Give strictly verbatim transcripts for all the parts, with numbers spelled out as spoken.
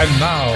And now,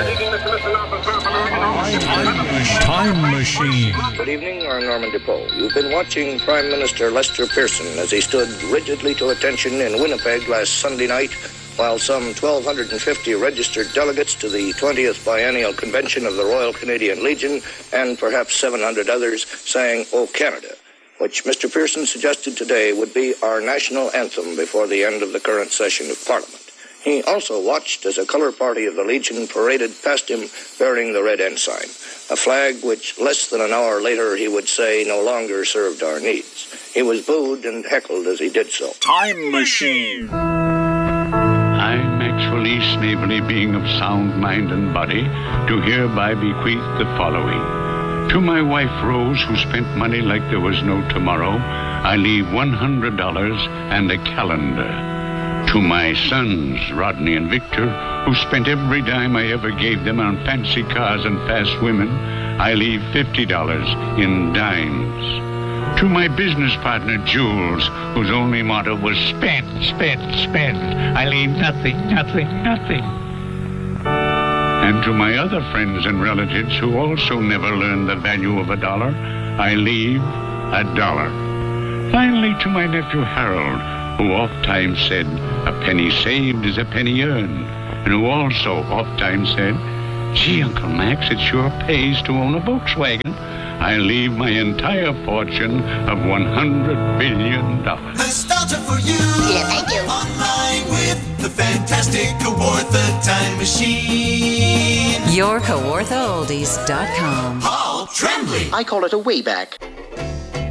Time Machine. Good evening, I'm Norman DePoe. You've been watching Prime Minister Lester Pearson as he stood rigidly to attention in Winnipeg last Sunday night while some one thousand two hundred fifty registered delegates to the twentieth Biennial Convention of the Royal Canadian Legion and perhaps seven hundred others sang O Canada, which Mister Pearson suggested today would be our national anthem before the end of the current session of Parliament. He also watched as a colour party of the Legion paraded past him bearing the red ensign, a flag which less than an hour later he would say no longer served our needs. He was booed and heckled as he did so. Time Machine. I, Maxwell E. Snavely, being of sound mind and body, do hereby bequeath the following. To my wife, Rose, who spent money like there was no tomorrow, I leave one hundred dollars and a calendar. To my sons, Rodney and Victor, who spent every dime I ever gave them on fancy cars and fast women, I leave fifty dollars in dimes. To my business partner, Jules, whose only motto was spend, spend, spend, I leave nothing, nothing, nothing. And to my other friends and relatives who also never learned the value of a dollar, I leave a dollar. Finally, to my nephew, Harold, who oft-times said, a penny saved is a penny earned, and who also oft-times said, gee, Uncle Max, it sure pays to own a Volkswagen. I leave my entire fortune of one hundred billion dollars. Nostalgia for you. Yeah, thank you. Online with the fantastic Kawartha Time Machine. your Kawartha Oldies dot com. Paul Tremblay. I call it a way back.